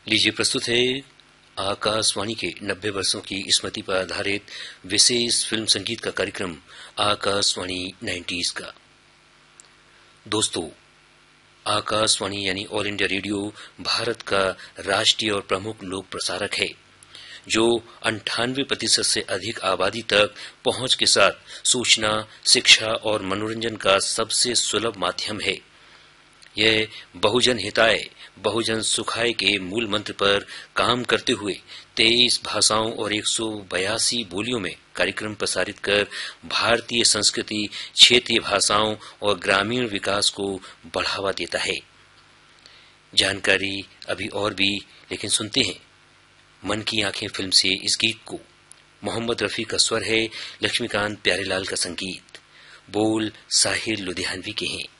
लीजिए प्रस्तुत है आकाशवाणी के 90 वर्षों की स्मृति पर आधारित विशेष फिल्म संगीत का कार्यक्रम आकाशवाणी 90s का। दोस्तों, आकाशवाणी यानी ऑल इंडिया रेडियो भारत का राष्ट्रीय और प्रमुख लोक प्रसारक है, जो 98% से अधिक आबादी तक पहुंच के साथ सूचना, शिक्षा और मनोरंजन का सबसे सुलभ माध्यम है। यह बहुजन हिताय बहुजन सुखाय के मूल मंत्र पर काम करते हुए 23 भाषाओं और 182 बोलियों में कार्यक्रम प्रसारित कर भारतीय संस्कृति, क्षेत्रीय भाषाओं और ग्रामीण विकास को बढ़ावा देता है। जानकारी अभी और भी, लेकिन सुनते हैं मन की आंखें फिल्म से इस गीत को। मोहम्मद रफी का स्वर है, लक्ष्मीकांत प्यारेलाल का संगीत, बोल साहिर लुधियानवी के हैं।